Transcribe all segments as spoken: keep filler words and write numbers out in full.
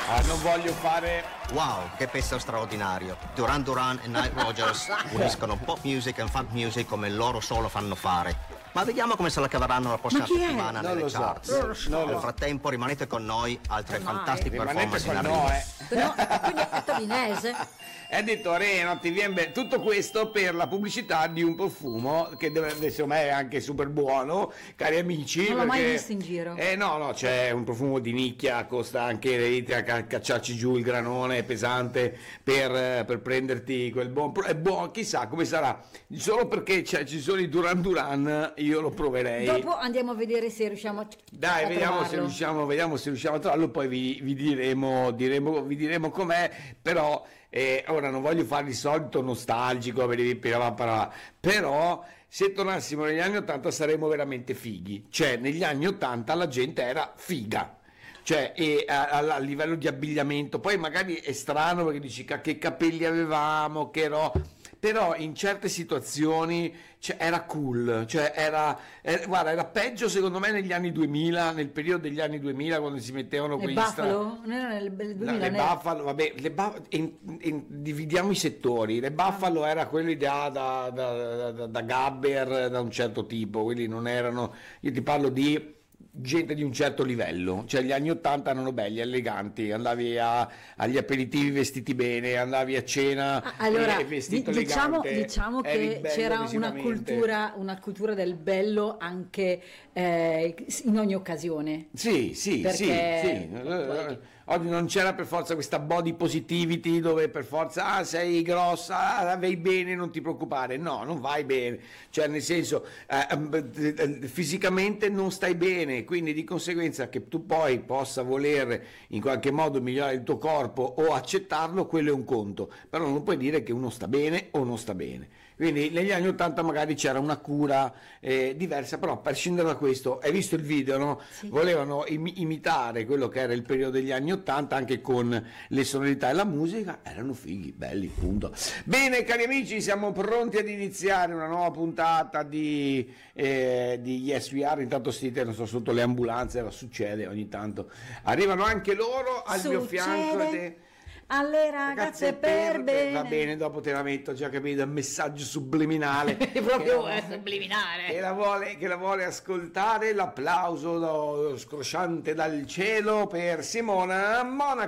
Ah, non voglio fare... Wow, che pezzo straordinario. Duran Duran e Nile Rodgers uniscono pop music e funk music come loro solo fanno fare. Ma vediamo come se la caveranno la prossima settimana Non nelle lo so. charts. Non lo so. Nel frattempo rimanete con noi, altre Ormai. fantastiche Rimanete performance in con arrivo. noi, eh. No, quindi è torinese. È detto Reno, ti viene bene. Tutto questo per la pubblicità di un profumo che deve, secondo me è anche super buono, cari amici. Non l'ho mai perché- visto in giro. Eh no, no, c'è un profumo di nicchia, costa anche rete a ca- cacciarci giù il granone pesante per, eh, per prenderti quel buon... pro- È buono, chissà come sarà. Solo perché c'è- ci sono i Duran Duran, io lo proverei. Dopo andiamo a vedere se riusciamo a Dai, a vediamo se, trovarlo. riusciamo, vediamo se riusciamo a trovarlo, poi vi, vi diremo, diremo, vi diremo com'è, però eh, ora non voglio fare il solito nostalgico, però se tornassimo negli anni ottanta saremmo veramente fighi, cioè negli anni ottanta la gente era figa. Cioè, e a, a- a livello di abbigliamento, poi magari è strano perché dici "Ca- che capelli avevamo, che ero... però in certe situazioni cioè, era cool, cioè era, eh, guarda, era peggio secondo me negli anni duemila, nel periodo degli anni duemila quando si mettevano Le quegli Buffalo? Non era nel nel No, duemila, le nel- Buffalo, vabbè, le Buff- in- in- dividiamo i settori. Le Buffalo era quelli da, da, da, da- da gabber da un certo tipo, quelli non erano. Io ti parlo di gente di un certo livello, cioè gli anni ottanta erano belli, eleganti, andavi a- agli aperitivi vestiti bene, andavi a cena Ah, allora, e vestito di- diciamo, elegante, diciamo eri che bello c'era una visivamente. cultura, una cultura del bello anche eh, in ogni occasione. Sì, sì, Perché- sì, sì. Eh, Oggi non c'era per forza questa body positivity dove per forza ah, sei grossa, ah, vai bene, non ti preoccupare. No, non vai bene. Cioè, nel senso, eh, eh, fisicamente non stai bene, quindi di conseguenza che tu poi possa voler in qualche modo migliorare il tuo corpo o accettarlo, quello è un conto. Però non puoi dire che uno sta bene o non sta bene. Quindi negli anni ottanta magari c'era una cura eh, diversa, però a prescindere da questo, hai visto il video, no? Sì. Volevano imi- imitare quello che era il periodo degli anni ottanta anche con le sonorità e la musica, erano fighi, belli, punto. Bene cari amici, siamo pronti ad iniziare una nuova puntata di, eh, di Yes We Are. Intanto sentite, non so, sotto le ambulanze, lo succede ogni tanto, arrivano anche loro al mio fianco ed è- alle ragazze per bene. va bene, dopo te la metto, già capito, il messaggio subliminale Proprio che, è subliminare. che la vuole, che la vuole ascoltare. L'applauso do- scrosciante dal cielo per Simona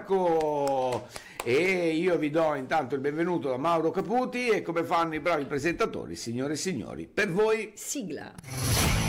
Monaco. E io vi do intanto il benvenuto da Mauro Caputi e come fanno i bravi presentatori, signore e signori, per voi Sigla.